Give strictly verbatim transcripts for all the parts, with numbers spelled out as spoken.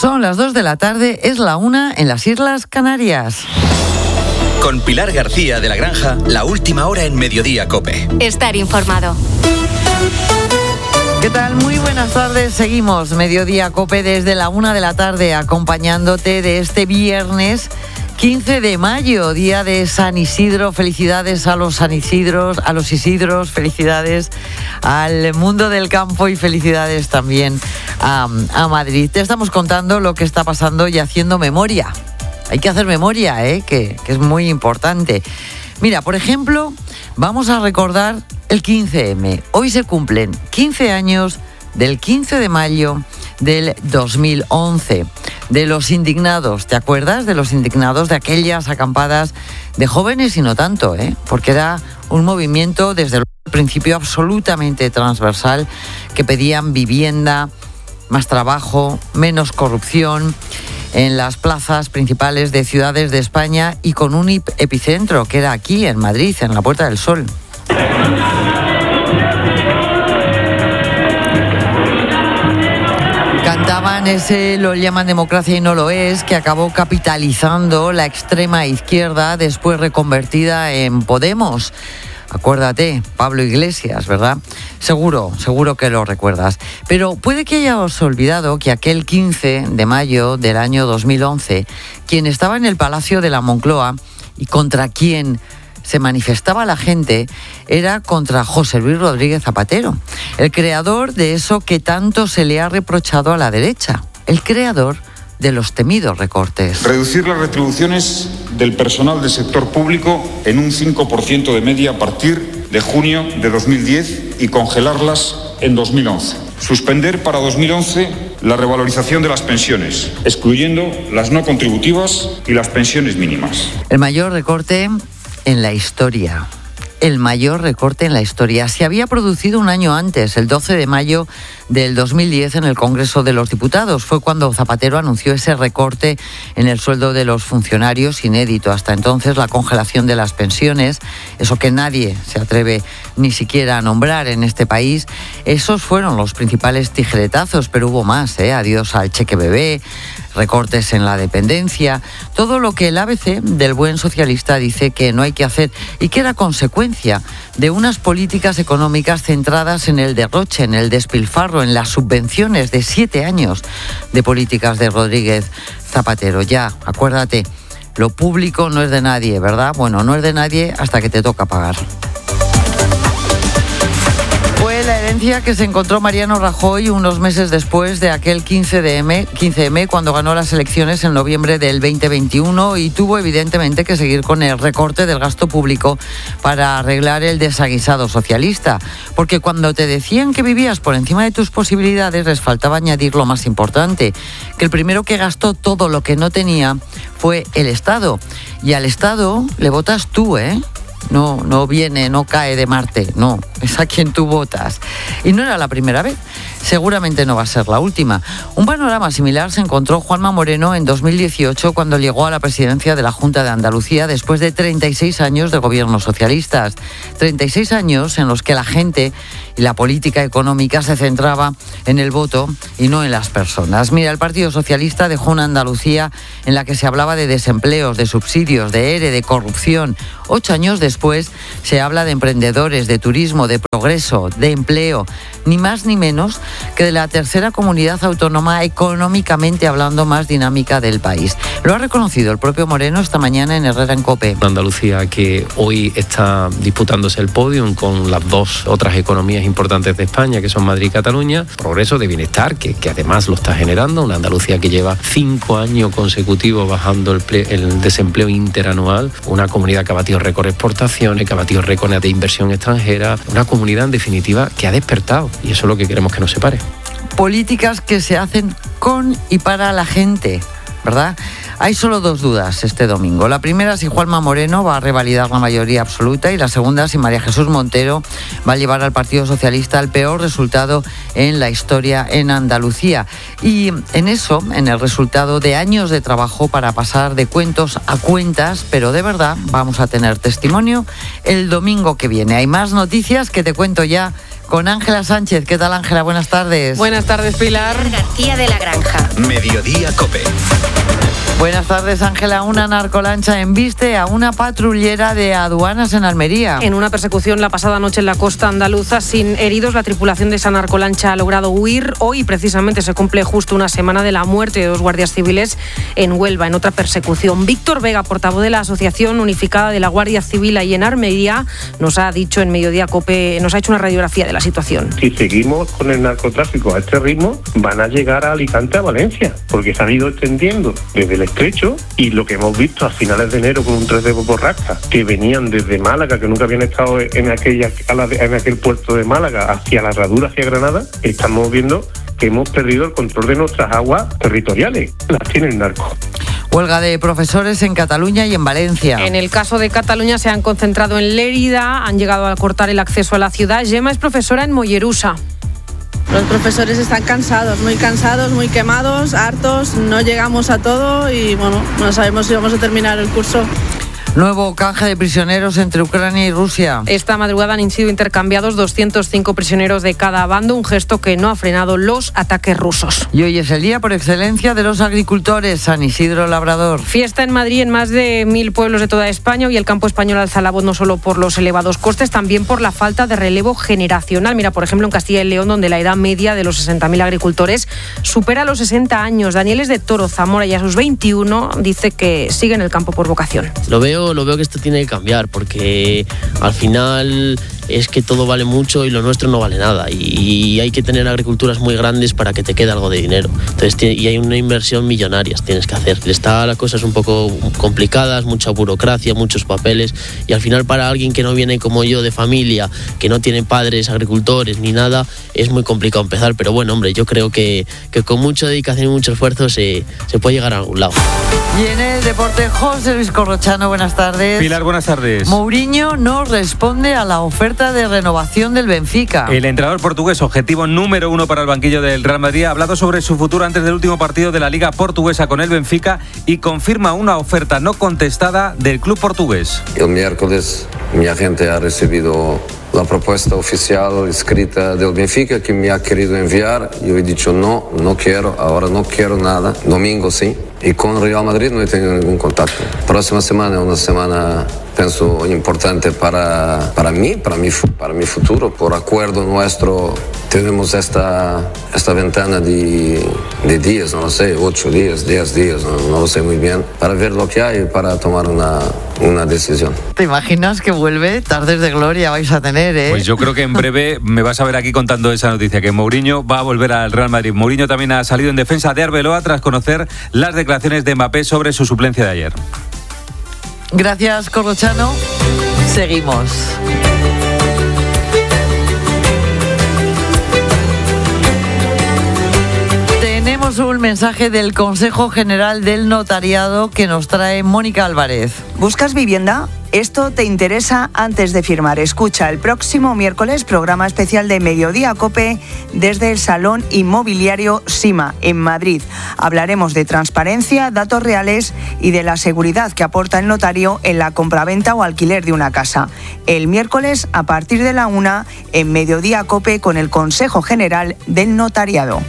Son las dos de la tarde, es la una en las Islas Canarias. Con Pilar García de la Granja, la última hora en Mediodía COPE. Estar informado. ¿Qué tal? Muy buenas tardes. Seguimos Mediodía COPE desde la una de la tarde acompañándote de este viernes quince de mayo, día de San Isidro. Felicidades a los San Isidros, a los Isidros, felicidades al mundo del campo y felicidades también a, a Madrid. Te estamos contando lo que está pasando y haciendo memoria. Hay que hacer memoria, ¿eh? que, que es muy importante. Mira, por ejemplo, vamos a recordar el quince eme. Hoy se cumplen quince años del quince de mayo del dos mil once. De los indignados, ¿te acuerdas? De los indignados, de aquellas acampadas de jóvenes y no tanto, ¿eh? Porque era un movimiento desde el principio absolutamente transversal que pedían vivienda, más trabajo, menos corrupción en las plazas principales de ciudades de España y con un epicentro que era aquí en Madrid, en la Puerta del Sol. Cantaban ese lo llaman democracia y no lo es, que acabó capitalizando la extrema izquierda después reconvertida en Podemos. Acuérdate, Pablo Iglesias, ¿verdad? Seguro, seguro que lo recuerdas. Pero puede que hayas olvidado que aquel quince de mayo del año dos mil once, quien estaba en el Palacio de la Moncloa y contra quien se manifestaba la gente era contra José Luis Rodríguez Zapatero, el creador de eso que tanto se le ha reprochado a la derecha, el creador de los temidos recortes. Reducir las retribuciones del personal del sector público en un cinco por ciento de media a partir de junio de dos mil diez y congelarlas en dos mil once. Suspender para dos mil once la revalorización de las pensiones, excluyendo las no contributivas y las pensiones mínimas. El mayor recorte en la historia. El mayor recorte en la historia. Se había producido un año antes, el doce de mayo del dos mil diez, en el Congreso de los Diputados. Fue cuando Zapatero anunció ese recorte en el sueldo de los funcionarios, inédito hasta entonces, la congelación de las pensiones, eso que nadie se atreve ni siquiera a nombrar en este país. Esos fueron los principales tijeretazos, pero hubo más, ¿eh? Adiós al cheque bebé, recortes en la dependencia, todo lo que el A B C del buen socialista dice que no hay que hacer y que era consecuencia de unas políticas económicas centradas en el derroche, en el despilfarro, en las subvenciones de siete años de políticas de Rodríguez Zapatero. Ya, acuérdate, lo público no es de nadie, ¿verdad? Bueno, no es de nadie hasta que te toca pagar. Fue la herencia que se encontró Mariano Rajoy unos meses después de aquel quince eme, cuando ganó las elecciones en noviembre del veinte veintiuno y tuvo evidentemente que seguir con el recorte del gasto público para arreglar el desaguisado socialista. Porque cuando te decían que vivías por encima de tus posibilidades, les faltaba añadir lo más importante, que el primero que gastó todo lo que no tenía fue el Estado. Y al Estado le votas tú, ¿eh? No, no viene, no cae de Marte, no, es a quien tú votas. Y no era la primera vez, seguramente no va a ser la última. Un panorama similar se encontró Juanma Moreno en dos mil dieciocho cuando llegó a la presidencia de la Junta de Andalucía después de treinta y seis años de gobiernos socialistas. treinta y seis años en los que la gente y la política económica se centraba en el voto y no en las personas. Mira, el Partido Socialista dejó una Andalucía en la que se hablaba de desempleos, de subsidios, de ERE, de corrupción. Ocho años después se habla de emprendedores, de turismo, de progreso, de empleo, ni más ni menos que de la tercera comunidad autónoma económicamente hablando más dinámica del país. Lo ha reconocido el propio Moreno esta mañana en Herrera en COPE. Andalucía, que hoy está disputándose el podium con las dos otras economías importantes de España, que son Madrid y Cataluña, progreso de bienestar, que, que además lo está generando, una Andalucía que lleva cinco años consecutivos bajando el, ple, el desempleo interanual, una comunidad que ha batido récord de exportaciones, que ha batido récord de inversión extranjera, una comunidad en definitiva que ha despertado, y eso es lo que queremos que nos separe. Políticas que se hacen con y para la gente, ¿verdad? Hay solo dos dudas este domingo. La primera, si Juanma Moreno va a revalidar la mayoría absoluta, y la segunda, si María Jesús Montero va a llevar al Partido Socialista al peor resultado en la historia en Andalucía. Y en eso, en el resultado de años de trabajo para pasar de cuentos a cuentas, pero de verdad, vamos a tener testimonio el domingo que viene. Hay más noticias que te cuento ya con Ángela Sánchez. ¿Qué tal, Ángela? Buenas tardes. Buenas tardes, Pilar. García de la Granja. Mediodía COPE. Buenas tardes, Ángela. Una narcolancha embiste a una patrullera de aduanas en Almería. En una persecución la pasada noche en la costa andaluza, sin heridos, la tripulación de esa narcolancha ha logrado huir. Hoy, precisamente, se cumple justo una semana de la muerte de dos guardias civiles en Huelva, en otra persecución. Víctor Vega, portavoz de la Asociación Unificada de la Guardia Civil ahí en Almería, nos ha dicho en Mediodía COPE, nos ha hecho una radiografía de la situación. Si seguimos con el narcotráfico a este ritmo, van a llegar a Alicante, a Valencia, porque se han ido extendiendo desde el estrecho, y lo que hemos visto a finales de enero con un tres de borrasca, que venían desde Málaga, que nunca habían estado en aquella en aquel puerto de Málaga, hacia la Herradura, hacia Granada, estamos viendo que hemos perdido el control de nuestras aguas territoriales. Las tiene el narco. Huelga de profesores en Cataluña y en Valencia. En el caso de Cataluña se han concentrado en Lérida, han llegado a cortar el acceso a la ciudad. Gemma es profesora en Mollerusa. Los profesores están cansados, muy cansados, muy quemados, hartos, no llegamos a todo y bueno, no sabemos si vamos a terminar el curso. Nuevo canje de prisioneros entre Ucrania y Rusia. Esta madrugada han sido intercambiados doscientos cinco prisioneros de cada bando, un gesto que no ha frenado los ataques rusos. Y hoy es el día por excelencia de los agricultores, San Isidro Labrador. Fiesta en Madrid en más de mil pueblos de toda España. Hoy el campo español alza la voz no solo por los elevados costes, también por la falta de relevo generacional. Mira, por ejemplo, en Castilla y León, donde la edad media de los sesenta mil agricultores supera los sesenta años. Daniel es de Toro Zamora y a sus veintiuno dice que sigue en el campo por vocación. Lo veo Lo veo que esto tiene que cambiar, porque al final es que todo vale mucho y lo nuestro no vale nada, y hay que tener agriculturas muy grandes para que te quede algo de dinero. Entonces, y hay una inversión millonaria tienes que hacer. Está las cosas un poco complicadas, mucha burocracia, muchos papeles, y al final para alguien que no viene como yo de familia, que no tiene padres agricultores ni nada, es muy complicado empezar. Pero bueno, hombre, yo creo que, que con mucha dedicación y mucho esfuerzo se, se puede llegar a algún lado. Y en el deporte, José Luis Corrochano, buenas tardes. Pilar, buenas tardes. Mourinho no responde a la oferta de renovación del Benfica. El entrenador portugués, objetivo número uno para el banquillo del Real Madrid, ha hablado sobre su futuro antes del último partido de la Liga Portuguesa con el Benfica y confirma una oferta no contestada del club portugués. El miércoles mi agente ha recibido la propuesta oficial escrita del Benfica que me ha querido enviar. Yo he dicho no, no quiero, ahora no quiero nada. Domingo sí. Y con Real Madrid no he tenido ningún contacto. Próxima semana es una semana, pienso, importante para, para mí, para mi, para mi futuro. Por acuerdo nuestro tenemos esta, esta ventana de, de días, no lo sé, ocho días, diez días, no, no lo sé muy bien, para ver lo que hay y para tomar una, una decisión. ¿Te imaginas que vuelve? Tardes de gloria vais a tener, ¿eh? Pues yo creo que en breve me vas a ver aquí contando esa noticia, que Mourinho va a volver al Real Madrid. Mourinho también ha salido en defensa de Arbeloa tras conocer las declaraciones de Mbappé sobre su suplencia de ayer. Gracias, Corrochano. Seguimos. Tenemos un mensaje del Consejo General del Notariado que nos trae Mónica Álvarez. ¿Buscas vivienda? Esto te interesa antes de firmar. Escucha el próximo miércoles programa especial de Mediodía COPE desde el Salón Inmobiliario SIMA en Madrid. Hablaremos de transparencia, datos reales y de la seguridad que aporta el notario en la compraventa o alquiler de una casa. El miércoles a partir de la una en Mediodía COPE con el Consejo General del Notariado.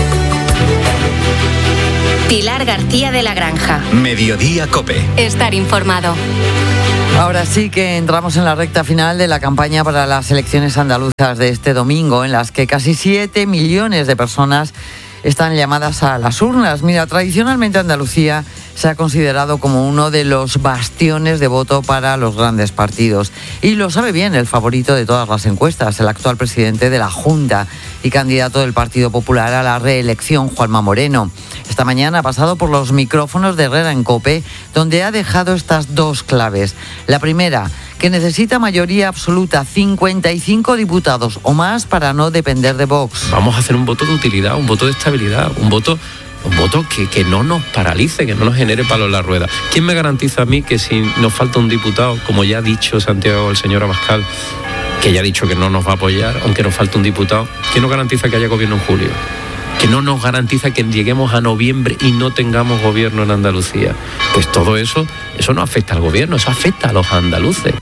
Pilar García de la Granja. Mediodía COPE. Estar informado. Ahora sí que entramos en la recta final de la campaña para las elecciones andaluzas de este domingo, en las que casi siete millones de personas están llamadas a las urnas. Mira, tradicionalmente Andalucía se ha considerado como uno de los bastiones de voto para los grandes partidos. Y lo sabe bien el favorito de todas las encuestas, el actual presidente de la Junta y candidato del Partido Popular a la reelección, Juanma Moreno. Esta mañana ha pasado por los micrófonos de Herrera en COPE, donde ha dejado estas dos claves. La primera, que necesita mayoría absoluta, cincuenta y cinco diputados o más para no depender de Vox. Vamos a hacer un voto de utilidad, un voto de estabilidad, un voto... Un voto que, que no nos paralice, que no nos genere palos en la rueda. ¿Quién me garantiza a mí que si nos falta un diputado, como ya ha dicho Santiago, el señor Abascal, que ya ha dicho que no nos va a apoyar, aunque nos falte un diputado, quién nos garantiza que haya gobierno en julio? Que no nos garantiza que lleguemos a noviembre y no tengamos gobierno en Andalucía. Pues todo eso, eso no afecta al gobierno, eso afecta a los andaluces.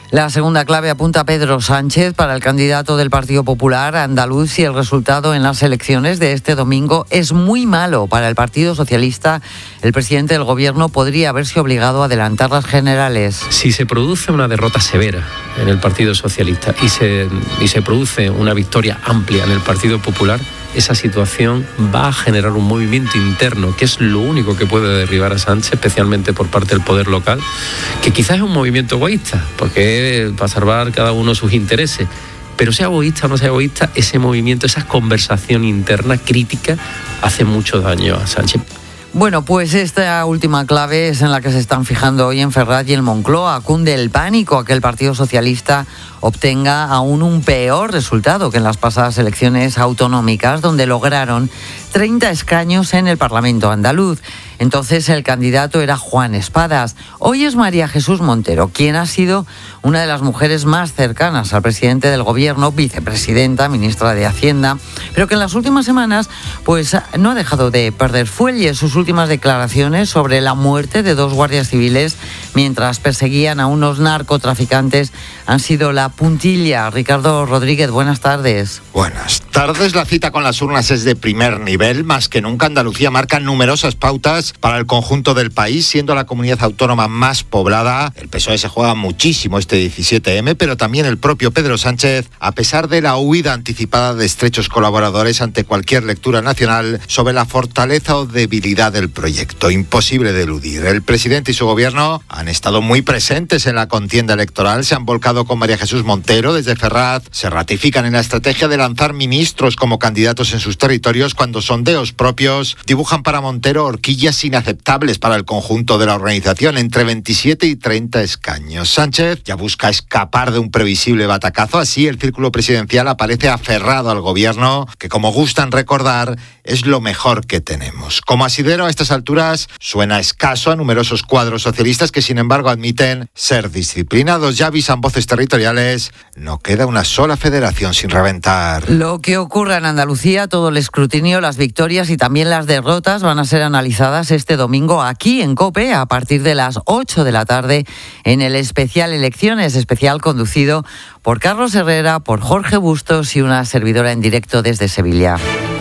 La segunda clave apunta a Pedro Sánchez para el candidato del Partido Popular andaluz y el resultado en las elecciones de este domingo es muy malo para el Partido Socialista. El presidente del Gobierno podría haberse obligado a adelantar las generales. Si se produce una derrota severa en el Partido Socialista y se, y se produce una victoria amplia en el Partido Popular, esa situación va a generar un movimiento interno, que es lo único que puede derribar a Sánchez, especialmente por parte del poder local, que quizás es un movimiento egoísta, porque es para salvar cada uno sus intereses. Pero sea egoísta o no sea egoísta, ese movimiento, esa conversación interna crítica hace mucho daño a Sánchez. Bueno, pues esta última clave es en la que se están fijando hoy en Ferraz y en Moncloa. Cunde el pánico a que el Partido Socialista obtenga aún un peor resultado que en las pasadas elecciones autonómicas, donde lograron treinta escaños en el Parlamento andaluz. Entonces el candidato era Juan Espadas. Hoy es María Jesús Montero, quien ha sido una de las mujeres más cercanas al presidente del Gobierno, vicepresidenta, ministra de Hacienda, pero que en las últimas semanas pues no ha dejado de perder fuelle. Sus últimas declaraciones sobre la muerte de dos guardias civiles mientras perseguían a unos narcotraficantes han sido la puntilla. Ricardo Rodríguez, buenas tardes. Buenas tardes. La cita con las urnas es de primer nivel. Más que nunca, Andalucía marca numerosas pautas para el conjunto del país, siendo la comunidad autónoma más poblada. El P S O E se juega muchísimo este diecisiete eme, pero también el propio Pedro Sánchez, a pesar de la huida anticipada de estrechos colaboradores ante cualquier lectura nacional sobre la fortaleza o debilidad del proyecto. Imposible de eludir. El presidente y su gobierno han estado muy presentes en la contienda electoral, se han volcado con María Jesús Montero desde Ferraz, se ratifican en la estrategia de lanzar ministros como candidatos en sus territorios cuando sondeos propios dibujan para Montero horquillas inaceptables para el conjunto de la organización, entre veintisiete y treinta escaños. Sánchez ya busca escapar de un previsible batacazo, así el círculo presidencial aparece aferrado al gobierno, que como gustan recordar, es lo mejor que tenemos. Como asidero a estas alturas suena escaso a numerosos cuadros socialistas que sin embargo admiten ser disciplinados. Ya avisan voces territoriales, no queda una sola federación sin reventar. Lo que ocurra en Andalucía, todo el escrutinio, las victorias y también las derrotas van a ser analizadas este domingo aquí en COPE a partir de las ocho de la tarde en el especial Elecciones, especial conducido por Carlos Herrera, por Jorge Bustos y una servidora en directo desde Sevilla.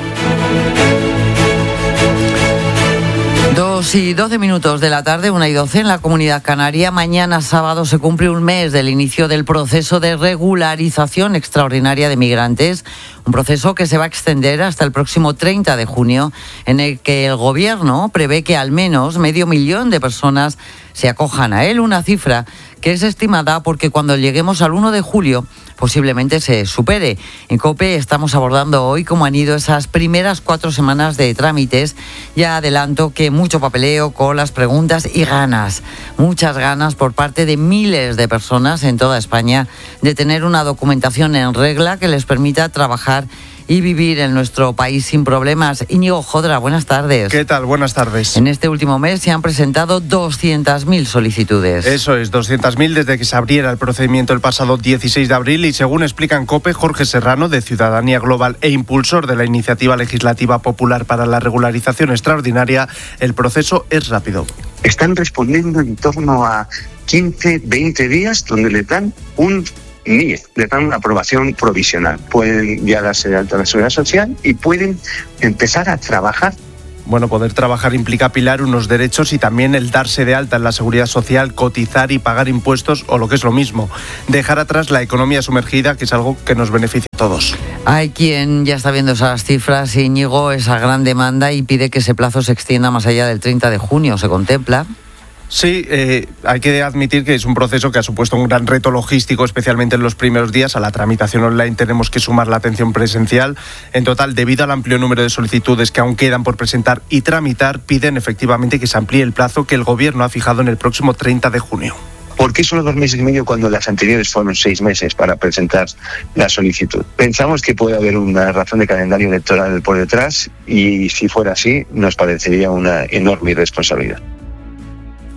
Dos y doce minutos de la tarde, una y doce en la Comunidad Canaria. Mañana sábado se cumple un mes del inicio del proceso de regularización extraordinaria de migrantes, un proceso que se va a extender hasta el próximo treinta de junio, en el que el Gobierno prevé que al menos medio millón de personas se acojan a él, una cifra que es estimada porque cuando lleguemos al uno de julio posiblemente se supere. En COPE estamos abordando hoy cómo han ido esas primeras cuatro semanas de trámites. Ya adelanto que mucho papeleo, colas, preguntas y ganas, muchas ganas por parte de miles de personas en toda España de tener una documentación en regla que les permita trabajar y vivir en nuestro país sin problemas. Íñigo Jodra, buenas tardes. ¿Qué tal? Buenas tardes. En este último mes se han presentado doscientas mil solicitudes. Eso es, doscientas mil desde que se abriera el procedimiento el pasado dieciséis de abril y según explica en COPE Jorge Serrano, de Ciudadanía Global e impulsor de la Iniciativa Legislativa Popular para la Regularización Extraordinaria, el proceso es rápido. Están respondiendo en torno a quince, veinte días donde le dan un N I E, le dan una aprobación provisional. Pueden ya darse de alta a la Seguridad Social y pueden empezar a trabajar. Bueno, poder trabajar implica apilar unos derechos y también el darse de alta en la Seguridad Social, cotizar y pagar impuestos o lo que es lo mismo, dejar atrás la economía sumergida, que es algo que nos beneficia a todos. Hay quien ya está viendo esas cifras, Íñigo, esa gran demanda y pide que ese plazo se extienda más allá del treinta de junio. ¿Se contempla? Sí, eh, hay que admitir que es un proceso que ha supuesto un gran reto logístico, especialmente en los primeros días. A la tramitación online tenemos que sumar la atención presencial. En total, debido al amplio número de solicitudes que aún quedan por presentar y tramitar, piden efectivamente que se amplíe el plazo que el Gobierno ha fijado en el próximo treinta de junio. ¿Por qué solo dos meses y medio cuando las anteriores fueron seis meses para presentar la solicitud? Pensamos que puede haber una razón de calendario electoral por detrás y si fuera así, nos parecería una enorme irresponsabilidad.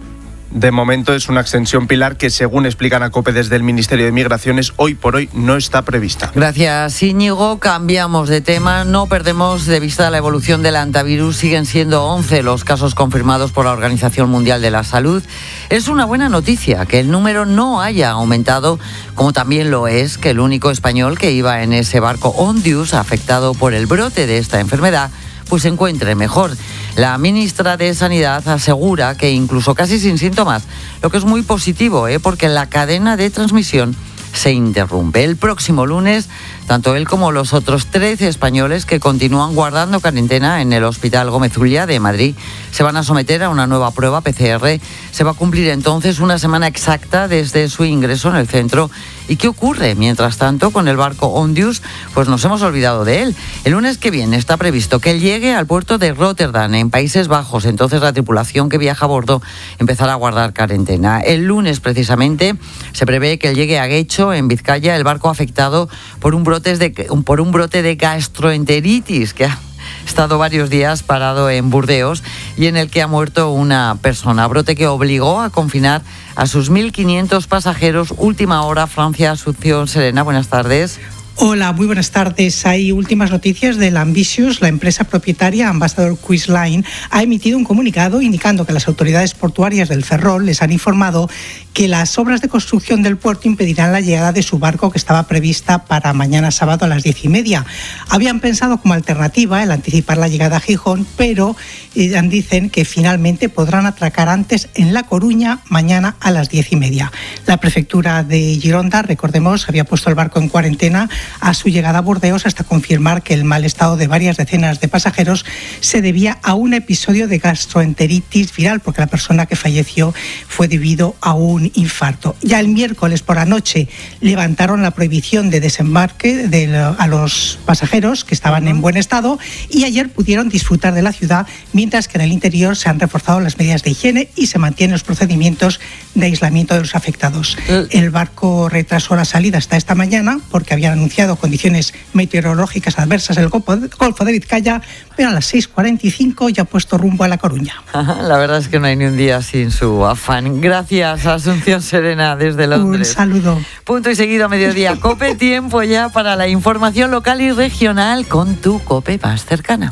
De momento es una extensión, Pilar, que según explican a COPE desde el Ministerio de Migraciones, hoy por hoy no está prevista. Gracias, Íñigo. Cambiamos de tema. No perdemos de vista la evolución del antivirus. Siguen siendo once los casos confirmados por la Organización Mundial de la Salud. Es una buena noticia que el número no haya aumentado, como también lo es que el único español que iba en ese barco Ondius, afectado por el brote de esta enfermedad, pues se encuentre mejor. La ministra de Sanidad asegura que incluso casi sin síntomas, lo que es muy positivo, ¿eh? porque la cadena de transmisión se interrumpe. El próximo lunes, tanto él como los otros trece españoles que continúan guardando cuarentena en el Hospital Gómez Ulla de Madrid se van a someter a una nueva prueba P C R. Se va a cumplir entonces una semana exacta desde su ingreso en el centro. ¿Y qué ocurre? Mientras tanto, con el barco Ondius, pues nos hemos olvidado de él. El lunes que viene está previsto que él llegue al puerto de Rotterdam, en Países Bajos. Entonces la tripulación que viaja a bordo empezará a guardar cuarentena. El lunes, precisamente, se prevé que él llegue a Guecho, en Vizcaya, el barco afectado por un brote de, por un brote de gastroenteritis que ha estado varios días parado en Burdeos y en el que ha muerto una persona. Brote que obligó a confinar a sus mil quinientos pasajeros. Última hora, Francia, Asunción. Serena, buenas tardes. Hola, muy buenas tardes. Hay últimas noticias del Ambitious. La empresa propietaria Ambassador Cruise Line ha emitido un comunicado indicando que las autoridades portuarias del Ferrol les han informado que las obras de construcción del puerto impedirán la llegada de su barco, que estaba prevista para mañana sábado a las diez y media. Habían pensado como alternativa el anticipar la llegada a Gijón, pero eh, dicen que finalmente podrán atracar antes en La Coruña mañana a las diez y media. La prefectura de Gironda, recordemos, había puesto el barco en cuarentena a su llegada a Burdeos hasta confirmar que el mal estado de varias decenas de pasajeros se debía a un episodio de gastroenteritis viral, porque la persona que falleció fue debido a un infarto. Ya el miércoles por la noche levantaron la prohibición de desembarque de, a los pasajeros que estaban en buen estado y ayer pudieron disfrutar de la ciudad, mientras que en el interior se han reforzado las medidas de higiene y se mantienen los procedimientos de aislamiento de los afectados. El barco retrasó la salida hasta esta mañana porque habían anunciado condiciones meteorológicas adversas en el Golfo de Vizcaya, pero a las seis cuarenta y cinco ya ha puesto rumbo a La Coruña. La verdad es que no hay ni un día sin su afán. Gracias, Asunción Serena, desde Londres. Un saludo. Punto y seguido a mediodía. COPE, tiempo ya para la información local y regional con tu COPE más cercana.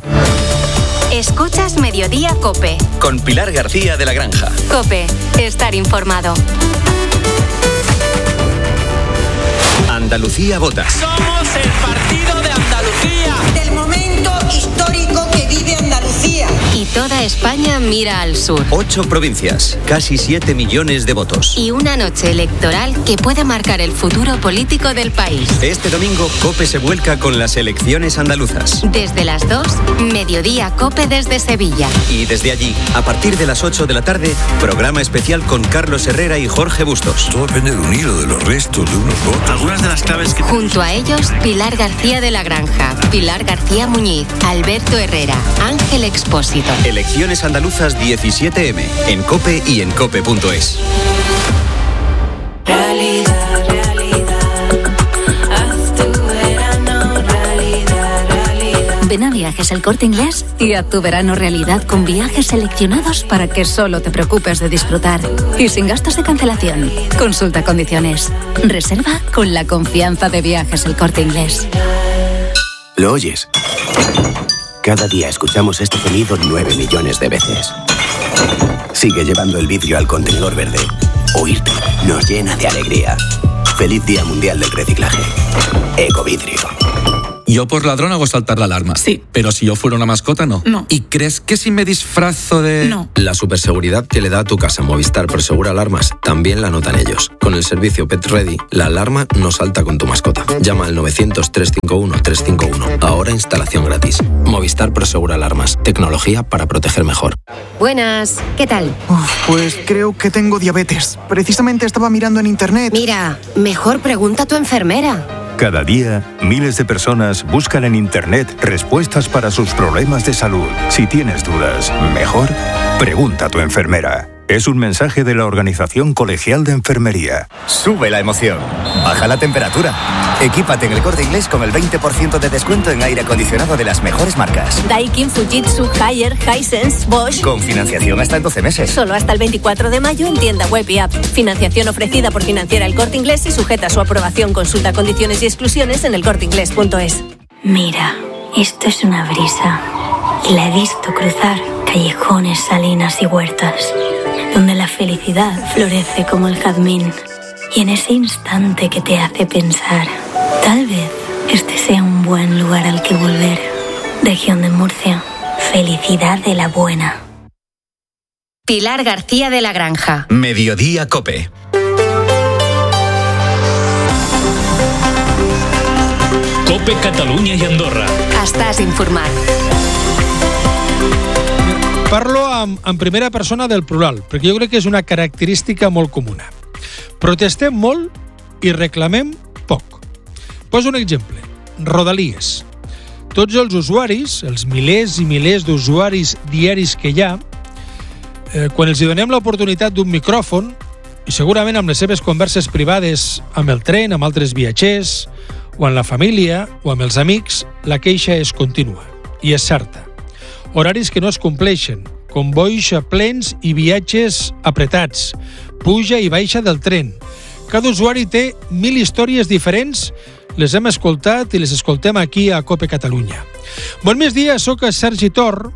Escuchas Mediodía COPE. Con Pilar García de la Granja. COPE, estar informado. Andalucía vota. Somos el partido de Andalucía. Del momento histórico que vive Andalucía. Y toda España mira al sur. Ocho provincias, casi siete millones de votos. Y una noche electoral que puede marcar el futuro político del país. Este domingo, COPE se vuelca con las elecciones andaluzas. Desde las dos, Mediodía COPE desde Sevilla. Y desde allí, a partir de las ocho de la tarde, programa especial con Carlos Herrera y Jorge Bustos. Todo depende de un hilo, de los restos, de unos votos. Algunas de las claves que... Junto a ellos, Pilar García de la Granja, Pilar García Muñiz, Alberto Herrera, Ángel Expósito. Elecciones andaluzas diecisiete eme, en COPE y en cope punto es. Realidad, realidad, haz tu verano realidad, realidad. Ven a Viajes El Corte Inglés y haz tu verano realidad con viajes seleccionados para que solo te preocupes de disfrutar y sin gastos de cancelación. Consulta condiciones. Reserva con la confianza de Viajes El Corte Inglés. ¿Lo oyes? Cada día escuchamos este sonido nueve millones de veces. Sigue llevando el vidrio al contenedor verde. Oírte nos llena de alegría. Feliz Día Mundial del Reciclaje. Ecovidrio. Yo por ladrón hago saltar la alarma. Sí. Pero si yo fuera una mascota, no. No. ¿Y crees que si me disfrazo de...? No. La superseguridad que le da a tu casa Movistar Prosegura Alarmas también la notan ellos. Con el servicio Pet Ready, la alarma no salta con tu mascota. Llama al novecientos, trescientos cincuenta y uno, trescientos cincuenta y uno. Ahora instalación gratis. Movistar Prosegura Alarmas. Tecnología para proteger mejor. Buenas. ¿Qué tal? Uf, pues creo que tengo diabetes. Precisamente estaba mirando en internet. Mira, mejor pregunta a tu enfermera. Cada día, miles de personas buscan en Internet respuestas para sus problemas de salud. Si tienes dudas, mejor pregunta a tu enfermera. Es un mensaje de la Organización Colegial de Enfermería. Sube la emoción. Baja la temperatura. Equípate en El Corte Inglés con el veinte por ciento de descuento en aire acondicionado de las mejores marcas. Daikin, Fujitsu, Haier, Hisense, Bosch. Con financiación hasta en doce meses. Solo hasta el veinticuatro de mayo en tienda web y app. Financiación ofrecida por Financiera El Corte Inglés y sujeta a su aprobación. Consulta condiciones y exclusiones en elcorteinglés punto es. Mira, esto es una brisa. Y la he visto cruzar callejones, salinas y huertas, donde la felicidad florece como el jazmín. Y en ese instante que te hace pensar, tal vez este sea un buen lugar al que volver. Región de Murcia, felicidad de la buena. Pilar García de la Granja. Mediodía COPE. COPE Catalunya i Andorra. Estàs informat. Parlo en, en primera persona del plural, perquè jo crec que és una característica molt comuna. Protestem molt i reclamem poc. Poso un exemple. Rodalies. Tots els usuaris, els milers i milers d'usuaris diaris que hi ha, eh, quan els donem l'oportunitat d'un micròfon, i segurament amb les seves converses privades amb el tren, amb altres viatgers, o amb la família, o amb els amics, la queixa és contínua. I és certa. Horaris que no es compleixen, convois plens i viatges apretats, puja i baixa del tren. Cada usuari té mil històries diferents, les hem escoltat i les escoltem aquí a COPE Catalunya. Bon migdia, soc Sergi Tor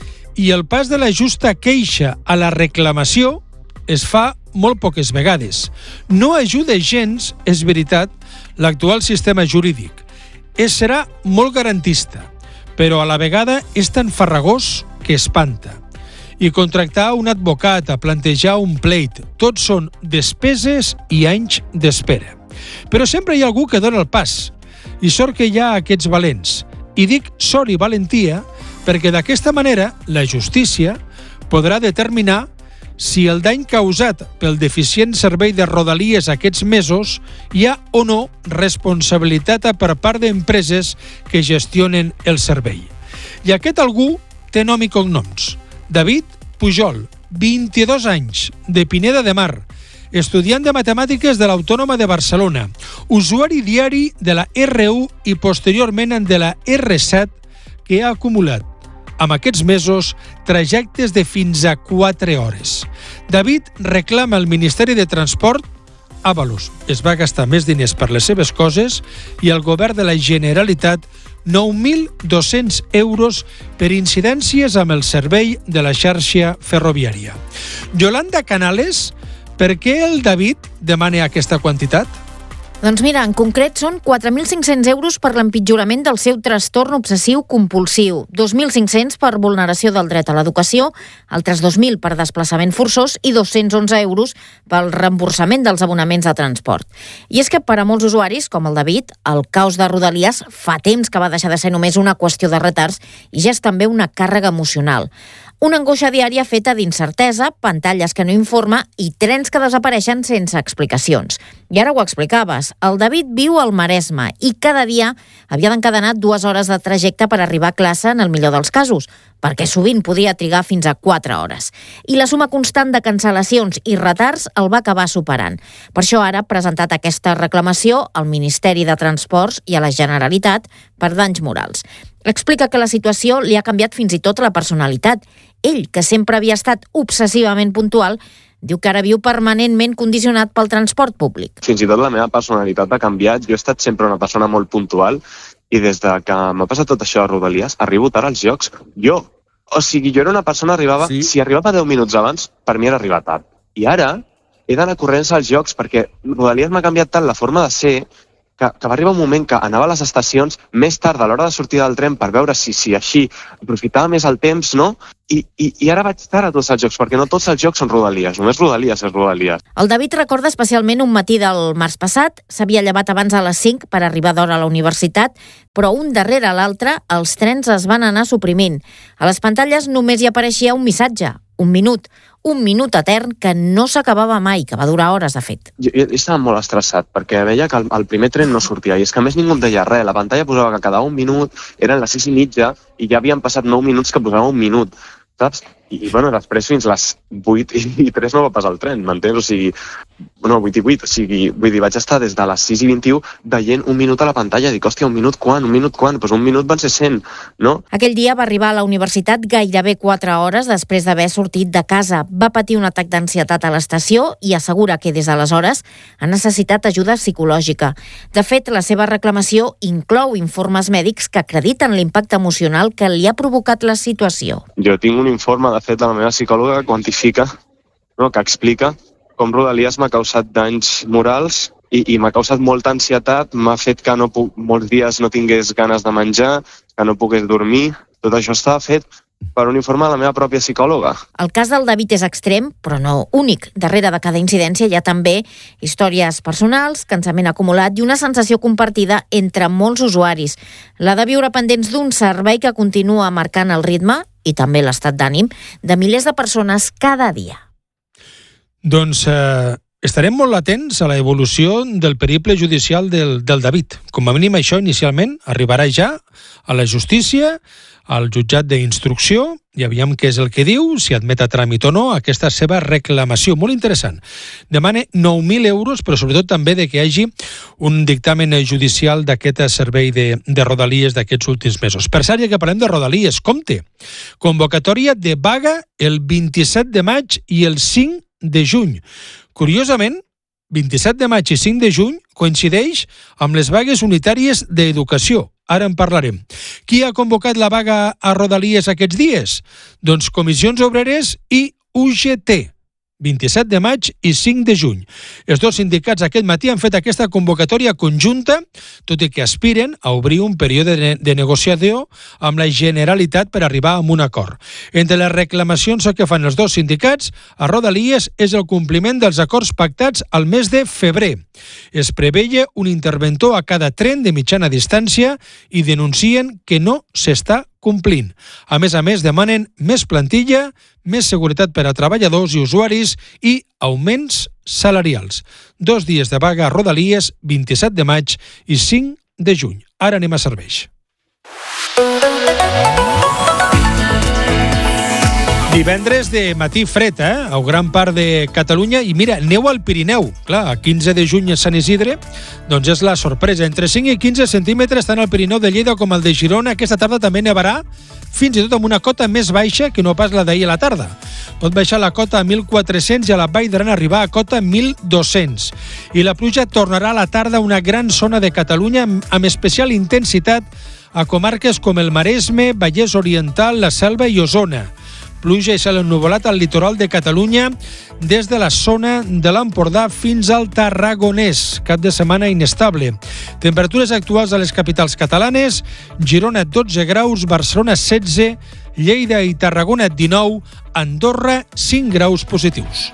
i el pas de la justa queixa a la reclamació es fa molt poques vegades. No ajuda gens, és veritat, l'actual sistema jurídic. Es serà molt garantista, però a la vegada és tan farragós que espanta. I contractar un advocat a plantejar un pleit, tot són despeses i anys d'espera. Però sempre hi ha algú que dona el pas, i sort que hi ha aquests valents. I dic sort i valentia perquè d'aquesta manera la justícia podrà determinar si el dany causat pel deficient servei de Rodalies aquests mesos hi ha o no responsabilitat per part d'empreses que gestionen el servei. I aquest algú té nom i cognoms. David Pujol, vint-i-dos anys, de Pineda de Mar, estudiant de matemàtiques de l'Autònoma de Barcelona, usuari diari de la erre u i posteriorment de la erre set, que ha acumulat amb aquests mesos trajectes de fins a quatre hores. David reclama al Ministeri de Transport Ábalos. Es va gastar més diners per les seves coses i el govern de la Generalitat nou mil dos-cents euros per incidències amb el servei de la xarxa ferroviària. Yolanda Canales, per què el David demana aquesta quantitat? Doncs mira, en concret són quatre mil cinc-cents euros per l'empitjorament del seu trastorn obsessiu compulsiu, dos mil cinc-cents per vulneració del dret a l'educació, altres dos mil per desplaçament forçós i dos-cents onze euros pel reemborsament dels abonaments de transport. I és que per a molts usuaris, com el David, el caos de Rodalies fa temps que va deixar de ser només una qüestió de retards i ja és també una càrrega emocional. Una angoixa diària feta d'incertesa, pantalles que no informa i trens que desapareixen sense explicacions. I ara ho explicaves, el David viu al Maresme i cada dia havia d'encadenar dues hores de trajecte per arribar a classe en el millor dels casos, perquè sovint podia trigar fins a quatre hores. I la suma constant de cancel·lacions i retards el va acabar superant. Per això ara ha presentat aquesta reclamació al Ministeri de Transports i a la Generalitat per danys morals. Explica que la situació li ha canviat fins i tot la personalitat. Ell, que sempre havia estat obsessivament puntual, diu que ara viu permanentment condicionat pel transport públic. Fins i tot la meva personalitat ha canviat. Jo he estat sempre una persona molt puntual i des de que m'ha passat tot això a Rodalies, arribo tard als llocs. Jo, o sigui, jo era una persona que arribava, sí. Si arribava deu minuts abans, per mi era arribar tard. I ara he d'anar corrents als llocs perquè Rodalies m'ha canviat tant la forma de ser que, que va arribar un moment que anava a les estacions més tard a l'hora de sortir del tren per veure si, si així aprofitava més el temps, no? I, i, i ara vaig tard a tots els jocs, perquè no tots els jocs són Rodalies, només Rodalies és Rodalies. El David recorda especialment un matí del març passat, s'havia llevat abans a les cinc per arribar d'hora a la universitat, però un darrere l'altre els trens es van anar suprimint. A les pantalles només hi apareixia un missatge, un minut, un minut etern que no s'acabava mai, que va durar hores, de fet. Jo, jo estava molt estressat, perquè veia que el, el primer tren no sortia, i és que a més ningú em deia res. La pantalla posava que cada un minut eren les sis i mitja, i ja havien passat nou minuts que posava un minut, saps? I, bueno, després fins les vuit i tres no va passar el tren, m'entens? O sigui, no, vuit i vuit, o sigui, vull dir, vaig estar des de les sis i vint-i-u veient un minut a la pantalla, dic, hòstia, un minut quan, un minut quan? Doncs un minut van ser cent, no? Aquell dia va arribar a la universitat gairebé quatre hores després d'haver sortit de casa. Va patir un atac d'ansietat a l'estació i assegura que des d'aleshores ha necessitat ajuda psicològica. De fet, la seva reclamació inclou informes mèdics que acrediten l'impacte emocional que li ha provocat la situació. Jo tinc un informe, de fet, de la meva psicòloga que quantifica, no, que explica com Rodalies m'ha causat danys morals i, i m'ha causat molta ansietat, m'ha fet que no puc, molts dies no tingués ganes de menjar, que no pogués dormir. Tot això estava fet per un informe de la meva pròpia psicòloga. El cas del David és extrem, però no únic. Darrere de cada incidència hi ha també històries personals, cansament acumulat i una sensació compartida entre molts usuaris. La de viure pendents d'un servei que continua marcant el ritme i també l'estat d'ànim de milers de persones cada dia. Doncs eh, estarem molt atents a la evolució del periple judicial del, del David. Com a mínim això inicialment arribarà ja a la justícia, al jutjat d'instrucció, i aviam què és el que diu, si admet a tràmit o no aquesta seva reclamació. Molt interessant. Demana nou mil euros, però sobretot també de que hi hagi un dictamen judicial d'aquest servei de, de Rodalies d'aquests últims mesos. Per cert, ja que parlem de Rodalies, compte, convocatòria de vaga el vint-i-set de maig i el cinc de juny. Curiosament, vint-i-set de maig i cinc de juny coincideix amb les vagues unitàries d'educació. Ara en parlarem. Qui ha convocat la vaga a Rodalies aquests dies? Doncs Comissions Obreres i U G T. vint-i-set de maig i cinc de juny. Els dos sindicats aquest matí han fet aquesta convocatòria conjunta, tot i que aspiren a obrir un període de, de negociació amb la Generalitat per arribar a un acord. Entre les reclamacions que fan els dos sindicats a Rodalies és el compliment dels acords pactats al mes de febrer. Es preveia un interventor a cada tren de mitjana distància i denuncien que no s'està complint. A més a més, demanen més plantilla, més seguretat per a treballadors i usuaris i augments salarials. Dos dies de vaga a Rodalies, vint-i-set de maig i cinc de juny. Ara anem a serveis. Divendres de matí fred, eh? A gran part de Catalunya. I mira, neu al Pirineu. Clar, a quinze de juny a Sant Isidre, doncs és la sorpresa. Entre cinc i quinze centímetres tant al Pirineu de Lleida com al de Girona. Aquesta tarda també nevarà, fins i tot amb una cota més baixa que no pas la d'ahir a la tarda. Pot baixar la cota a mil quatre-cents i a la Vall d'Aran arribar a cota mil dos-cents. I la pluja tornarà a la tarda a una gran zona de Catalunya amb especial intensitat a comarques com el Maresme, Vallès Oriental, la Selva i Osona. Pluja i cel ennuvolat al litoral de Catalunya des de la zona de l'Empordà fins al Tarragonès. Cap de setmana inestable. Temperatures actuals a les capitals catalanes: Girona dotze graus, Barcelona setze, Lleida i Tarragona dinou, Andorra cinc graus positius.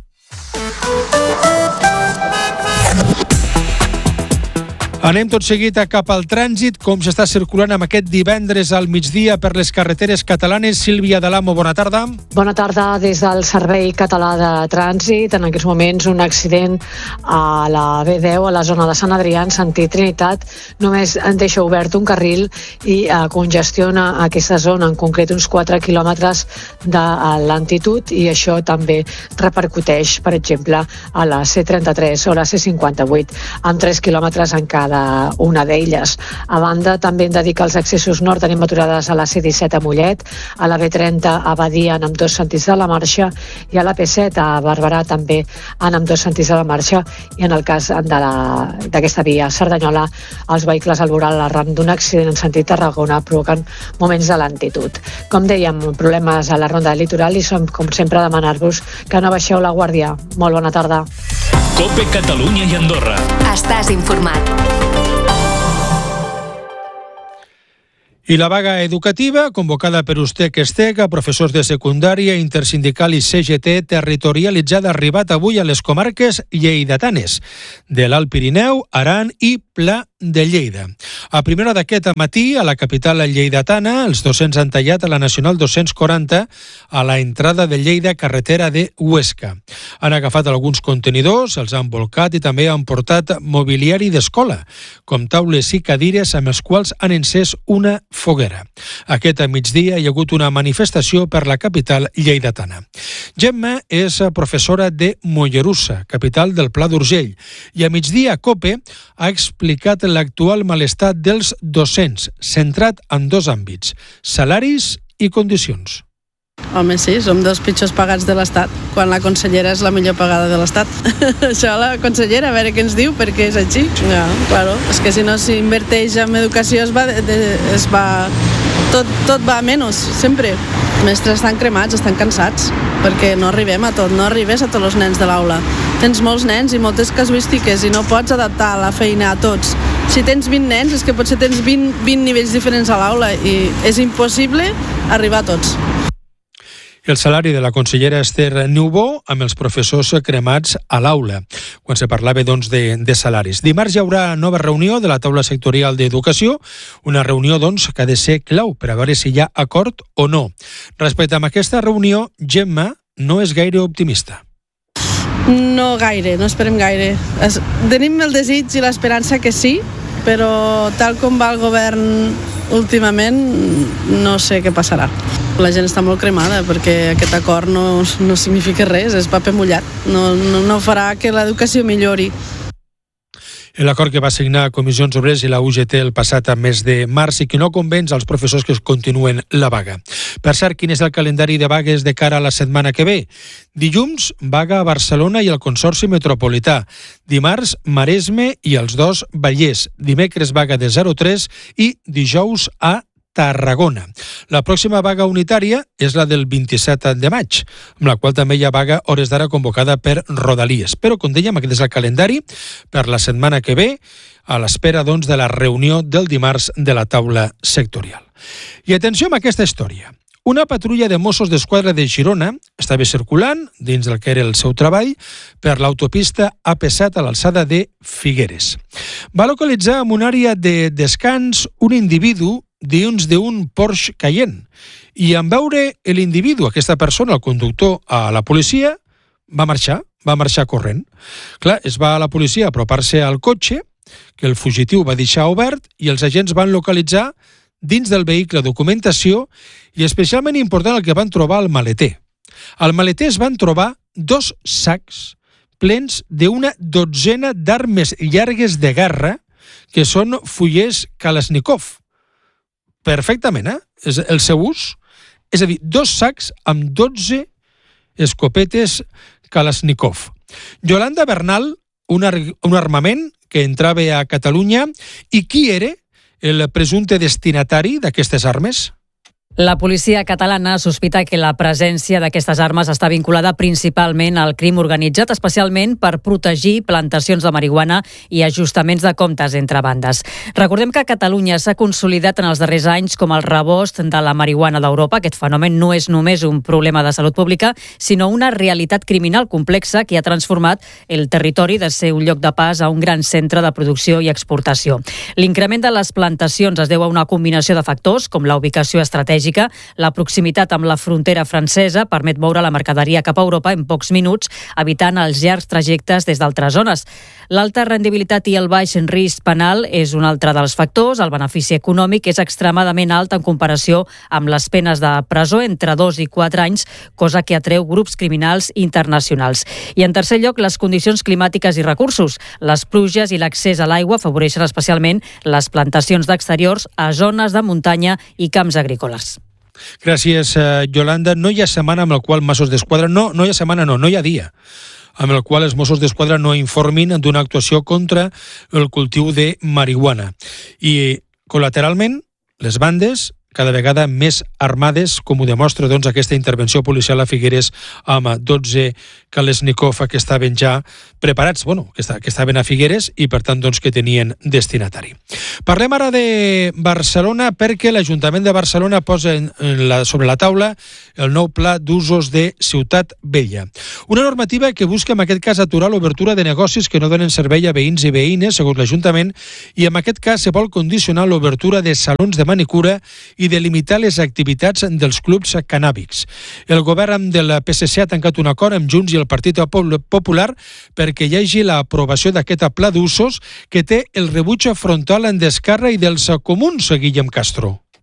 Anem tot seguit a cap al trànsit, com s'està circulant amb aquest divendres al migdia per les carreteres catalanes. Sílvia Dalamo, bona tarda. Bona tarda des del Servei Català de Trànsit. En aquests moments un accident a la B deu, a la zona de Sant Adrià, en sentit Trinitat. Només en deixa obert un carril i eh, congestiona aquesta zona, en concret uns quatre quilòmetres de lentitud, i això també repercuteix, per exemple, a la C trenta-tres o la C cinquanta-vuit, amb tres quilòmetres en cada una d'elles. A banda, també hem de dir que els accessos nord tenim aturades a la C disset a Mollet, a la B trenta a Badia en ambdós sentits de la marxa, i a la P set a Barberà també en ambdós sentits de la marxa, i en el cas d'aquesta via Cerdanyola, els vehicles al voral arran d'un accident en sentit Tarragona provoquen moments de lentitud. Com dèiem, problemes a la ronda del litoral, i som, com sempre, a demanar-vos que no baixeu la guàrdia. Molt bona tarda. Cope Catalunya i Andorra. Estàs informat. I la vaga educativa, convocada per Ustec-Estec, a professors de secundària, intersindical i C G T, territorialitzada, ha arribat avui a les comarques lleidatanes de l'Alt Pirineu, Aran i Pla de Lleida. A primera hora d'aquest matí, a la capital lleidatana, els docents han tallat a la Nacional dos-cents quaranta a la entrada de Lleida, carretera de Huesca. Han agafat alguns contenidors, els han volcat i també han portat mobiliari d'escola, com taules i cadires amb els quals han encès una foguera. Aquest migdia hi ha hagut una manifestació per la capital lleidatana. Gemma és professora de Mollerussa, capital del Pla d'Urgell, i a migdia COPE ha explicat l'actual malestar dels docents, centrat en dos àmbits, salaris i condicions. Home, sí, som dos pitjors pagats de l'Estat, quan la consellera és la millor pagada de l'Estat. Això la consellera, a veure què ens diu, perquè és així. Ja, claro, és que si no s'inverteix en educació es va, es va, tot, tot va a menys, sempre. Els mestres estan cremats, estan cansats, perquè no arribem a tot, no arribes a tots els nens de l'aula. Tens molts nens i moltes casuístiques i no pots adaptar la feina a tots. Si tens vint nens, és que potser tens vint, vint nivells diferents a l'aula i és impossible arribar a tots. El salari de la consellera Esther Niubó amb els professors cremats a l'aula, quan se parlava doncs, de, de salaris. Dimarts hi haurà nova reunió de la taula sectorial d'educació, una reunió doncs, que ha de ser clau per a veure si hi ha acord o no. Respecte a aquesta reunió, Gemma no és gaire optimista. No gaire, no esperem gaire. Es, tenim el desig i l'esperança que sí, però tal com va el govern últimament, no sé què passarà. La gent està molt cremada perquè aquest acord no, no significa res, és paper mullat. No, no, no farà que l'educació millori. L'acord que va signar Comissions Obreres i la U G T el passat mes de març i que no convenç als professors que continuen la vaga. Per cert, quin és el calendari de vagues de cara a la setmana que ve? Dilluns, vaga a Barcelona i al Consorci Metropolità. Dimarts, Maresme i els dos Vallès. Dimecres, vaga de zero tres i dijous a Tarragona. La pròxima vaga unitària és la del vint-i-set de maig, amb la qual també hi ha vaga hores d'ara convocada per Rodalies. Però, com dèiem, aquest és el calendari per la setmana que ve, a l'espera doncs, de la reunió del dimarts de la taula sectorial. I atenció amb aquesta història. Una patrulla de Mossos d'Esquadra de Girona estava circulant, dins del que era el seu treball, per l'autopista A P set a l'alçada de Figueres. Va localitzar en una àrea de descans un individu dins d'un Porsche Cayenne. I en veure l'individu, aquesta persona, el conductor, a la policia, va marxar, va marxar corrent. Clar, es va a la policia a apropar-se al cotxe, que el fugitiu va deixar obert, i els agents van localitzar dins del vehicle documentació i especialment important el que van trobar al maleter. Al maleter es van trobar dos sacs plens d'una dotzena d'armes llargues de guerra que són fullers Kalashnikov. Perfectament, eh? És el seu ús. És a dir, dos sacs amb dotze escopetes Kalashnikov. Yolanda Bernal, un, ar un armament que entrava a Catalunya, i qui era el presumpte destinatari d'aquestes armes? La policia catalana sospita que la presència d'aquestes armes està vinculada principalment al crim organitzat, especialment per protegir plantacions de marihuana i ajustaments de comptes entre bandes. Recordem que Catalunya s'ha consolidat en els darrers anys com el rebost de la marihuana d'Europa. Aquest fenomen no és només un problema de salut pública, sinó una realitat criminal complexa que ha transformat el territori de ser un lloc de pas a un gran centre de producció i exportació. L'increment de les plantacions es deu a una combinació de factors, com la ubicació estratègica. La proximitat amb la frontera francesa permet moure la mercaderia cap a Europa en pocs minuts, evitant els llargs trajectes des d'altres zones. L'alta rendibilitat i el baix risc penal és un altre dels factors. El benefici econòmic és extremadament alt en comparació amb les penes de presó entre dos i quatre anys, cosa que atreu grups criminals internacionals. I en tercer lloc, les condicions climàtiques i recursos. Les pluges i l'accés a l'aigua afavoreixen especialment les plantacions d'exteriors a zones de muntanya i camps agrícoles. Gràcies, Yolanda. No hi ha setmana amb la qual Mossos d'Esquadra, no, no hi ha setmana, no, no hi ha dia, amb el qual els Mossos d'Esquadra no informin d'una actuació contra el cultiu de marihuana. I, col·lateralment, les bandes cada vegada més armades, com ho demostra doncs, aquesta intervenció policial a Figueres amb dotze Kalashnikov que estaven ja preparats, bueno, que, esta, que estaven a Figueres i per tant doncs, que tenien destinatari. Parlem ara de Barcelona perquè l'Ajuntament de Barcelona posa en la, sobre la taula el nou pla d'usos de Ciutat Vella. Una normativa que busca en aquest cas aturar l'obertura de negocis que no donen servei a veïns i veïnes, segons l'Ajuntament, i en aquest cas se vol condicionar l'obertura de salons de manicura i de limitar les activitats dels clubs cannàbics. El govern del P S C ha tancat un acord amb Junts i el Partit Popular perquè hi hagi l'aprovació d'aquest pla d'usos que té el rebuig frontal d'Esquerra i dels comuns, Guillem Castro.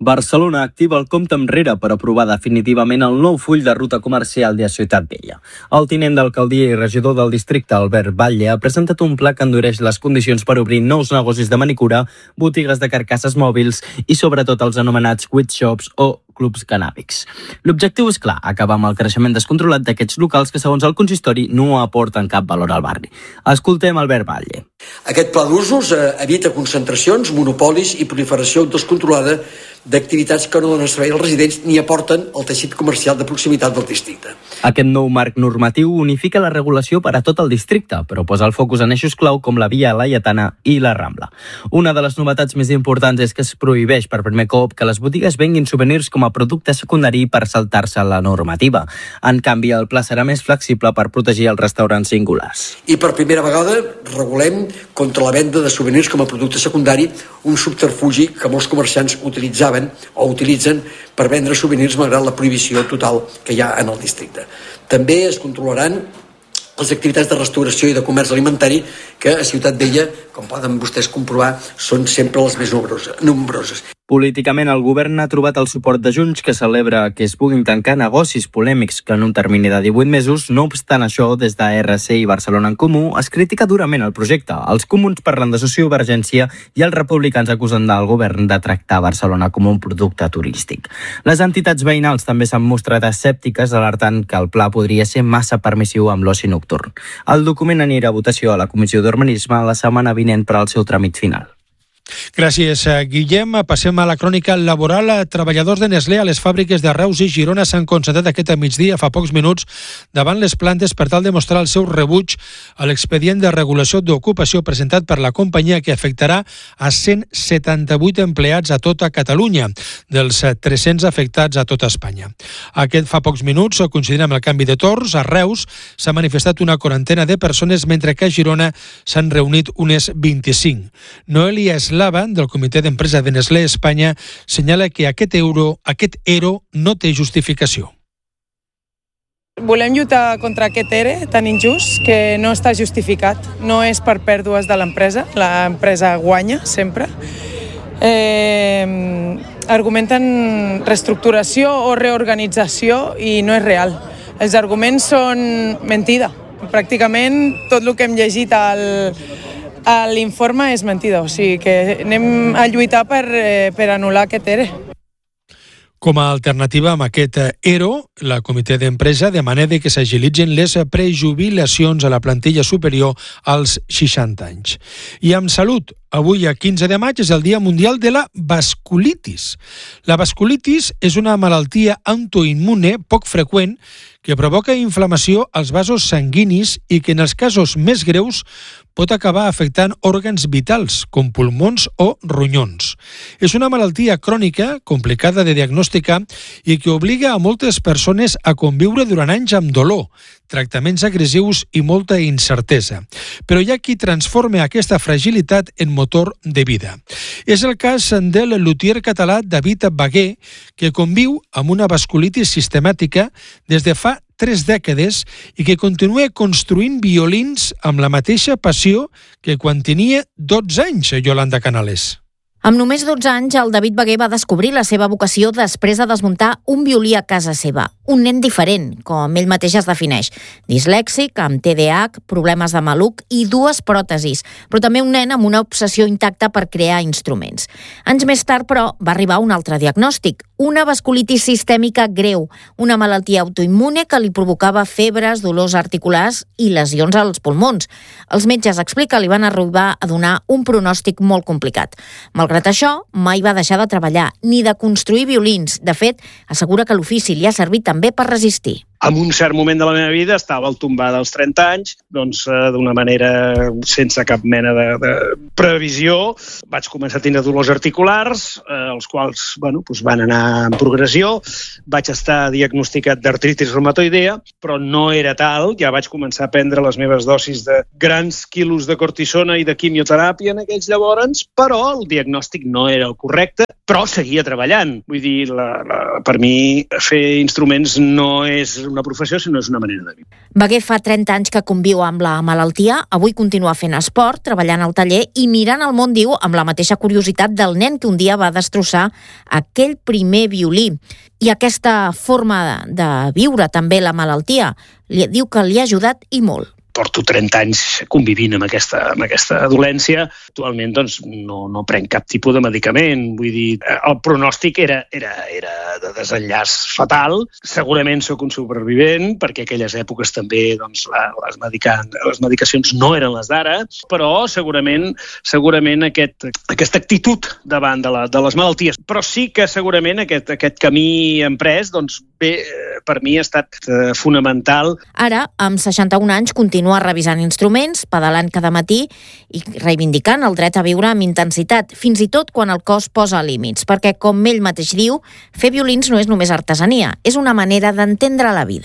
Barcelona activa el compte enrere per aprovar definitivament el nou full de ruta comercial de Ciutat Vella. El tinent d'alcaldia i regidor del districte, Albert Batlle, ha presentat un pla que endureix les condicions per obrir nous negocis de manicura, botigues de carcasses mòbils i sobretot els anomenats quid shops o clubs canàbics. L'objectiu és clar, acabar amb el creixement descontrolat d'aquests locals que, segons el consistori, no aporten cap valor al barri. Escoltem Albert Batlle. Aquest pla d'usos eh, evita concentracions, monopolis i proliferació descontrolada d'activitats que no donen servei als residents ni aporten al teixit comercial de proximitat del districte. Aquest nou marc normatiu unifica la regulació per a tot el districte, però posa el focus en eixos clau com la Via Laietana i la Rambla. Una de les novetats més importants és que es prohibeix per primer cop que les botigues venguin souvenirs com a producte secundari per saltar-se la normativa. En canvi, el pla serà més flexible per protegir els restaurants singulars. I per primera vegada regulem contra la venda de souvenirs com a producte secundari, un subterfugi que molts comerciants utilitzaven o utilitzen per vendre souvenirs malgrat la prohibició total que hi ha en el districte. També es controlaran les activitats de restauració i de comerç alimentari que a Ciutat Vella, com poden vostès comprovar, són sempre les més nombroses. Políticament, el govern ha trobat el suport de Junts, que celebra que es puguin tancar negocis polèmics que en un termini de divuit mesos. No obstant això, des de R C i Barcelona en Comú es critica durament el projecte. Els comuns parlen de sociovergència i els republicans acusen del govern de tractar Barcelona com un producte turístic. Les entitats veïnals també s'han mostrat escèptiques, alertant que el pla podria ser massa permissiu amb l'oci nocturn. El document anirà a votació a la Comissió d'Urbanisme la setmana vinent per al seu tràmit final. Gràcies, Guillem. Passem a la crònica laboral. Treballadors de Nestlé a les fàbriques de Reus i Girona s'han concentrat aquest migdia, fa pocs minuts, davant les plantes per tal de mostrar el seu rebuig a l'expedient de regulació d'ocupació presentat per la companyia, que afectarà a cent setanta-vuit empleats a tota Catalunya, dels tres-cents afectats a tota Espanya. Aquest fa pocs minuts, coincidint amb el canvi de torns, a Reus s'ha manifestat una quarantena de persones, mentre que a Girona s'han reunit unes vint-i-cinc. Noelia Eslava, del Comitè d'Empresa de Nestlé Espanya, senyala que aquest euro, aquest ERO no té justificació. Volem lluitar contra aquest E R E tan injust que no està justificat. No és per pèrdues de l'empresa, l'empresa guanya sempre. Eh, argumenten reestructuració o reorganització i no és real. Els arguments són mentida. Pràcticament tot el que hem llegit al l'informe és mentida, o sigui que anem a lluitar per, per anul·lar aquest E R E. Com a alternativa amb aquest ERO, la Comitè d'Empresa demana que s'agilitzen les prejubilacions a la plantilla superior als seixanta anys. I amb salut, avui, a quinze de maig, és el Dia Mundial de la Vasculitis. La vasculitis és una malaltia autoimmune poc freqüent que provoca inflamació als vasos sanguinis i que en els casos més greus pot acabar afectant òrgans vitals, com pulmons o ronyons. És una malaltia crònica, complicada de diagnosticar i que obliga a moltes persones a conviure durant anys amb dolor, tractaments agressius i molta incertesa. Però hi ha qui transforma aquesta fragilitat en motor de vida. És el cas del lutier català David Baguer, que conviu amb una vasculitis sistemàtica des de fa tres dècades i que continua construint violins amb la mateixa passió que quan tenia dotze anys, Yolanda Canales. Amb només dotze anys, el David Baguer va descobrir la seva vocació després de desmuntar un violí a casa seva. Un nen diferent, com ell mateix es defineix. Dislèxic, amb T D A H, problemes de maluc i dues pròtesis, però també un nen amb una obsessió intacta per crear instruments. Anys més tard, però, va arribar un altre diagnòstic, una vasculitis sistèmica greu, una malaltia autoimmune que li provocava febres, dolors articulars i lesions als pulmons. Els metges, explica, li van arribar a donar un pronòstic molt complicat. Malgrat això, mai va deixar de treballar, ni de construir violins. De fet, assegura que l'ofici li ha servit també per resistir. En un cert moment de la meva vida estava al tombar dels trenta anys, doncs eh, d'una manera sense cap mena de, de previsió. Vaig començar a tenir dolors articulars, eh, els quals bueno, doncs van anar en progressió. Vaig estar diagnosticat d'artritis reumatoidea, però no era tal. Ja vaig començar a prendre les meves dosis de grans quilos de cortisona i de quimioteràpia en aquells llavors, però el diagnòstic no era el correcte, però seguia treballant. Vull dir, la, la, per mi fer instruments no és una professió, sinó és una manera de viure. Beguer fa trenta anys que conviu amb la malaltia, avui continua fent esport, treballant al taller i mirant el món, diu, amb la mateixa curiositat del nen que un dia va destrossar aquell primer violí. I aquesta forma de viure també la malaltia, li diu que li ha ajudat i molt. Porto trenta anys convivint amb aquesta, amb aquesta dolència. Actualment doncs, no, no prenc cap tipus de medicament. Vull dir, el pronòstic era, era, era de desenllaç fatal. Segurament sóc un supervivent, perquè aquelles èpoques també doncs, la, les, medica, les medicacions no eren les d'ara, però segurament, segurament aquest, aquesta actitud davant de, la, de les malalties. Però sí que segurament aquest, aquest camí emprès, doncs, bé, per mi ha estat eh, fonamental. Ara, amb seixanta-un anys, continua revisant instruments, pedalant cada matí i reivindicant el dret a viure amb intensitat, fins i tot quan el cos posa límits, perquè, com ell mateix diu, fer violins no és només artesania, és una manera d'entendre la vida.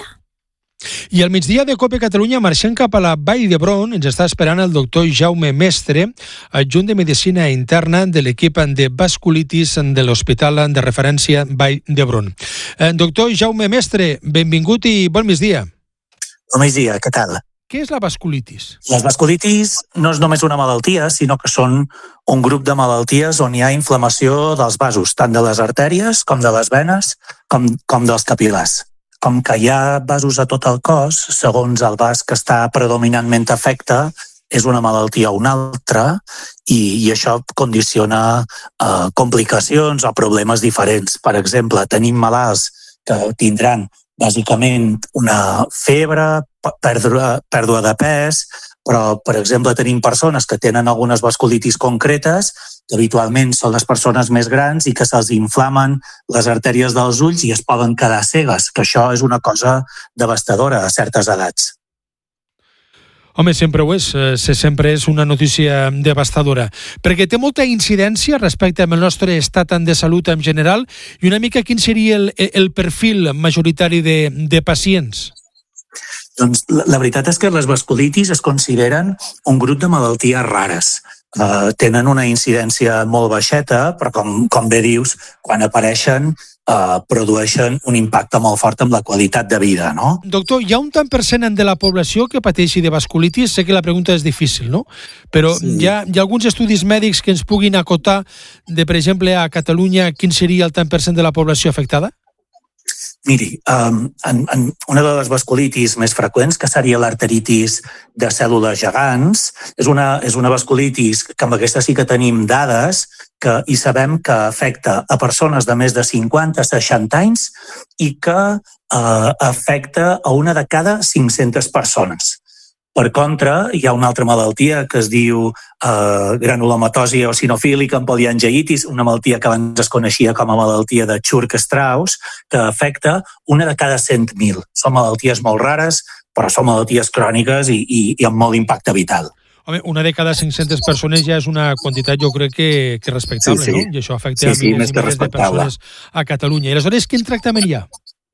I al migdia de COPE Catalunya marxem cap a la Vall d'Hebron. Ens està esperant el doctor Jaume Mestre, adjunt de Medicina Interna de l'equip de vasculitis de l'Hospital de Referència Vall d'Hebron. Eh, doctor Jaume Mestre, benvingut i bon migdia. Bon migdia, què tal? Què és la vasculitis? Les vasculitis no és només una malaltia, sinó que són un grup de malalties on hi ha inflamació dels vasos, tant de les artèries com de les venes, com, com dels capil·lars. Com que hi ha vasos a tot el cos, segons el vas que està predominantment afecte, és una malaltia o una altra, i, i això condiciona eh, complicacions o problemes diferents. Per exemple, tenim malalts que tindran bàsicament una febre, pèrdua, pèrdua de pes, però, per exemple, tenim persones que tenen algunes vasculitis concretes, que habitualment són les persones més grans i que se'ls inflamen les artèries dels ulls i es poden quedar cegues, que això és una cosa devastadora a certes edats. Home, sempre ho és, sempre és una notícia devastadora, perquè té molta incidència respecte al nostre estat de salut en general i una mica quin seria el, el perfil majoritari de, de pacients? Doncs la, la veritat és que les vasculitis es consideren un grup de malalties rares. Uh, tenen una incidència molt baixeta, però com, com bé dius, quan apareixen uh, produeixen un impacte molt fort amb la qualitat de vida, no? Doctor, hi ha un tant per cent de la població que pateixi de vasculitis? Sé que la pregunta és difícil, no? Però sí. hi, ha, hi ha alguns estudis mèdics que ens puguin acotar de, per exemple, a Catalunya, quin seria el tant per cent de la població afectada? Miri, um, en, en una de les vasculitis més freqüents, que seria l'arteritis de cèl·lules gegants, és una, és una vasculitis que amb aquesta sí que tenim dades que, i sabem que afecta a persones de més de cinquanta a seixanta anys i que uh, afecta a una de cada cinc-centes persones. Per contra, hi ha una altra malaltia que es diu eh, granulomatosi eosinofílica amb poliangiitis, una malaltia que abans es coneixia com a malaltia de Churg-Strauss, que afecta una de cada cent mil. Són malalties molt rares, però són malalties cròniques i, i, i amb molt impacte vital. Home, una de cada cinc-centes persones ja és una quantitat, jo crec que, que respectable, sí, sí. no? I això afecta sí, sí, a milers i milers de persones a Catalunya. I aleshores, quin tractament hi ha?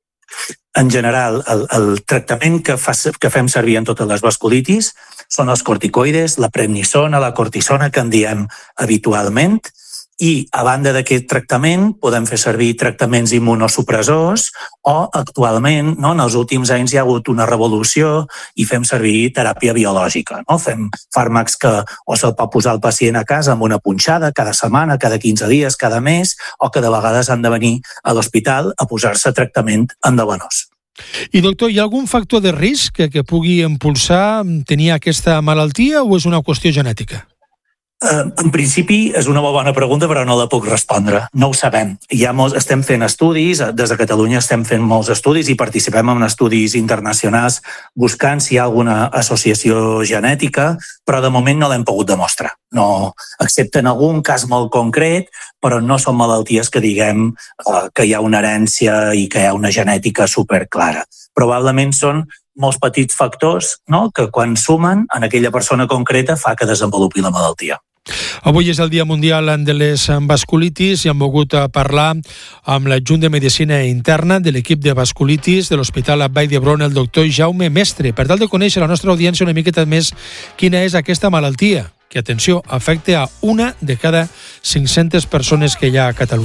En general, el, el tractament que, fa, que fem servir en totes les vasculitis són els corticoides, la prednisona, la cortisona, que en diem habitualment, i a banda d'aquest tractament podem fer servir tractaments immunosupressors o actualment, no, en els últims anys hi ha hagut una revolució i fem servir teràpia biològica. No? Fem fàrmacs que o se'l pot posar el pacient a casa amb una punxada cada setmana, cada quinze dies, cada mes, o que de vegades han de venir a l'hospital a posar-se tractament endovenós. I doctor, hi ha algun factor de risc que, que pugui impulsar tenir aquesta malaltia o és una qüestió genètica? En principi és una molt bona pregunta, però no la puc respondre. No ho sabem. Hi ha molts, estem fent estudis, des de Catalunya estem fent molts estudis i participem en estudis internacionals buscant si hi ha alguna associació genètica, però de moment no l'hem pogut demostrar. No, excepte en algun cas molt concret, però no són malalties que diguem eh, que hi ha una herència i que hi ha una genètica superclara. Probablement són molts petits factors, no?, que quan sumen en aquella persona concreta fa que desenvolupi la malaltia. Avui és el Dia Mundial de les Vasculitis i hem volgut parlar amb l'adjunt de Medicina Interna de l'equip de vasculitis de l'Hospital Vall d'Hebron, el doctor Jaume Mestre, per tal de conèixer a la nostra audiència una miqueta més quina és aquesta malaltia, que, atenció, afecta a una de cada cinc-centes persones que hi ha a Catalunya.